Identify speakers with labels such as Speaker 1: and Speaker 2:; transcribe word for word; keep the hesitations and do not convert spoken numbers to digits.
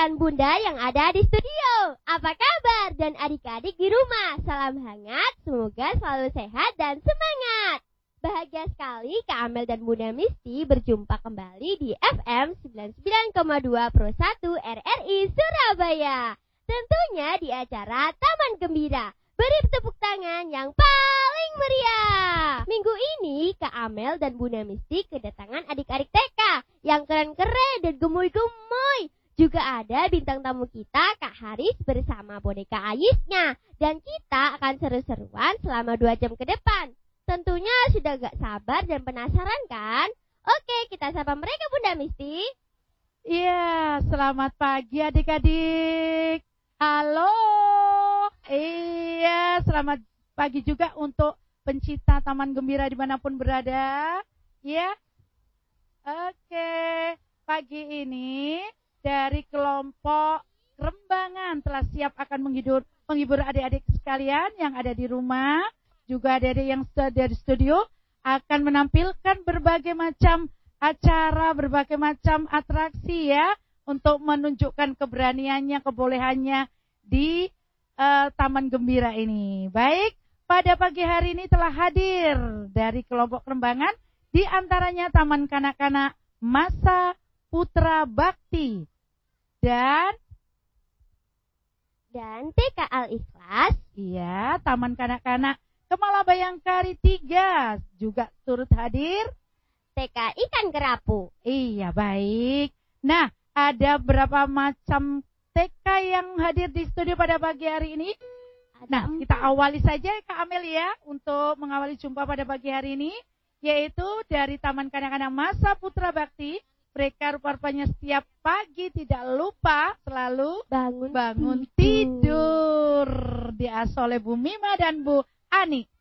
Speaker 1: dan Bunda yang ada di studio. Apa kabar dan adik-adik di rumah? Salam hangat, semoga selalu sehat dan semangat. Bahagia sekali Kak Amel dan Bunda Misti berjumpa kembali di F M sembilan puluh sembilan koma dua Pro satu R R I Surabaya. Tentunya di acara Taman Gembira. Beri tepuk tangan yang paling meriah. Minggu ini Kak Amel dan Bunda Misti kedatangan adik-adik T K yang keren-keren dan gemoy-gemoy. Juga ada bintang tamu kita Kak Haris bersama boneka Ayisnya. Dan kita akan seru-seruan selama dua jam ke depan. Tentunya sudah gak sabar dan penasaran kan? Oke, kita sapa mereka Bunda Misti.
Speaker 2: Iya, selamat pagi adik-adik. Halo. Iya, selamat pagi juga untuk pencinta Taman Gembira dimanapun berada. Ya. Oke, pagi ini dari kelompok Rembangan telah siap akan menghibur, menghibur adik-adik sekalian yang ada di rumah. Juga adik-adik yang sudah dari studio akan menampilkan berbagai macam acara, berbagai macam atraksi ya. Untuk menunjukkan keberaniannya, kebolehannya di Uh, Taman Gembira ini. Baik, pada pagi hari ini telah hadir dari kelompok Rembangan, di antaranya Taman Kanak-Kanak Masa Putra Bakti dan
Speaker 1: dan T K Al-Ikhlas.
Speaker 2: Iya, Taman Kanak-Kanak Kemala Bayangkari tiga juga turut hadir.
Speaker 1: T K Ikan Kerapu.
Speaker 2: Iya, baik. Nah, ada berapa macam T K yang hadir di studio pada pagi hari ini. Nah, kita awali saja Kak Amel ya, untuk mengawali jumpa pada pagi hari ini, yaitu dari Taman Kanak-Kanak Masa Putra Bakti. Mereka rupa-rupanya setiap pagi tidak lupa selalu
Speaker 1: bangun,
Speaker 2: bangun tidur. tidur. Diasuh oleh Bu Mima dan Bu Ani.